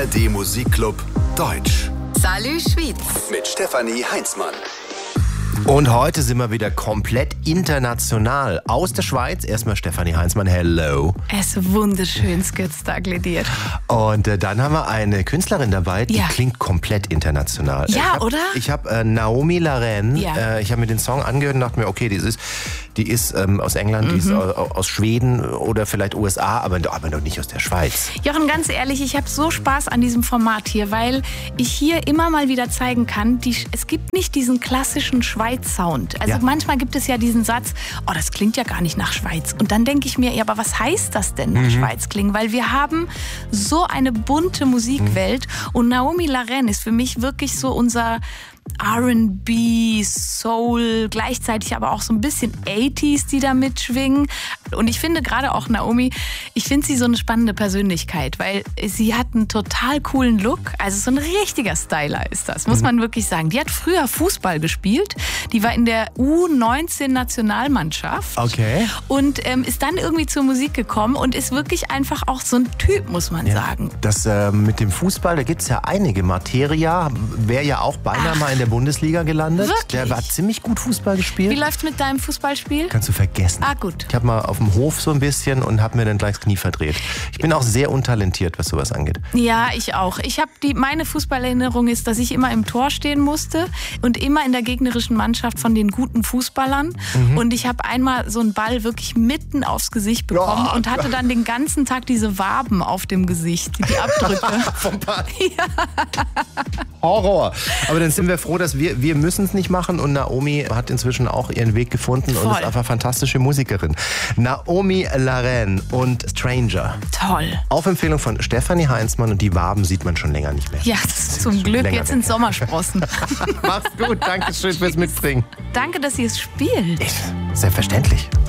ARD Musikclub Deutsch. Salü Schwyz. Mit Stefanie Heinzmann. Und heute sind wir wieder komplett international. Aus der Schweiz, erstmal Stefanie Heinzmann, hello. Es ist wunderschön, Skirtstag dir. Und dann haben wir eine Künstlerin dabei, die Ja. klingt komplett international. Ja, oder? Ich habe Naomi Laren, Ja. ich habe mir den Song angehört und dachte mir, okay, die ist aus England, die ist aus Schweden oder vielleicht USA, aber noch nicht aus der Schweiz. Jochen, ganz ehrlich, ich habe so Spaß an diesem Format hier, weil ich hier immer mal wieder zeigen kann, es gibt nicht diesen klassischen Schweiz-Sound. Also Ja. manchmal gibt es ja diesen Satz, oh, das klingt ja gar nicht nach Schweiz. Und dann denke ich mir, ja, aber was heißt das denn nach Schweiz klingen? Weil wir haben so eine bunte Musikwelt und Naomi Laren ist für mich wirklich so unser R&B, Soul, gleichzeitig aber auch so ein bisschen 80s, die da mitschwingen. Und ich finde gerade auch Naomi, ich finde sie so eine spannende Persönlichkeit, weil sie hat einen total coolen Look. Also so ein richtiger Styler ist das, muss man wirklich sagen. Die hat früher Fußball gespielt. Die war in der U19-Nationalmannschaft. Okay. Und ist dann irgendwie zur Musik gekommen und ist wirklich einfach auch so ein Typ, muss man sagen. Das mit dem Fußball, da gibt es ja einige. Materia wäre ja auch beinahe mal in der Bundesliga gelandet. Wirklich? Der hat ziemlich gut Fußball gespielt. Wie läuft's mit deinem Fußballspiel? Kannst du vergessen. Ah, gut. Ich habe mal auf dem Hof so ein bisschen und habe mir dann gleich das Knie verdreht. Ich bin auch sehr untalentiert, was sowas angeht. Ja, ich auch. Meine Fußballerinnerung ist, dass ich immer im Tor stehen musste und immer in der gegnerischen Mannschaft von den guten Fußballern. Und ich habe einmal so einen Ball wirklich mitten aufs Gesicht bekommen und hatte dann den ganzen Tag diese Waben auf dem Gesicht, die Abdrücke. Vom Ball. Horror. Aber dann sind wir froh, dass wir müssen es nicht machen und Naomi hat inzwischen auch ihren Weg gefunden und Voll. ist einfach fantastische Musikerin. Naomi Laren und Stranger. Toll. Auf Empfehlung von Stefanie Heinzmann und die Waben sieht man schon länger nicht mehr. Ja, das ist zum Glück. Länger Jetzt sind weg. Sommersprossen. Mach's gut, danke schön fürs Mitbringen. Danke, dass ihr es spielt. Selbstverständlich.